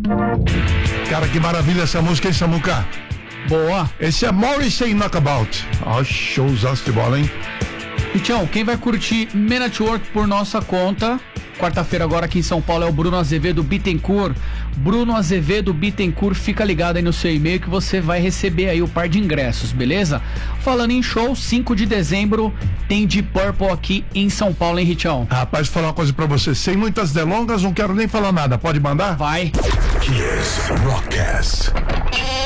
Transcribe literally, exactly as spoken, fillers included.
Cara, que maravilha essa música, hein, Samuca? Boa. Esse é Morrissey Knockabout. Ó, showzaço de bola, hein? E tchau, quem vai curtir Men at Work por nossa conta, quarta-feira agora aqui em São Paulo, é o Bruno Azevedo Bittencourt. Bruno Azevedo Bittencourt, fica ligado aí no seu e-mail que você vai receber aí o par de ingressos, beleza? Falando em show, cinco de dezembro tem Deep Purple aqui em São Paulo, hein, Richão? Rapaz, vou falar uma coisa pra você, sem muitas delongas, não quero nem falar nada, pode mandar? Vai. Kiss Rockcast.